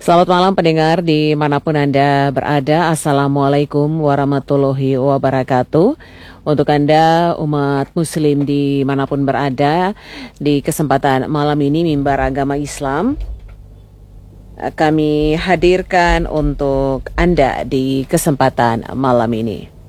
Selamat malam pendengar dimanapun Anda berada. Assalamualaikum warahmatullahi wabarakatuh. Untuk Anda umat muslim dimanapun berada, di kesempatan malam ini Mimbar Agama Islam kami hadirkan untuk Anda di kesempatan malam ini.